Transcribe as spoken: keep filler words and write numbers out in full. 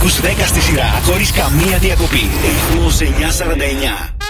Ακούς δέκα στη σειρά χωρίς καμία διακοπή. Ρυθμός εννιακόσια σαράντα εννιά.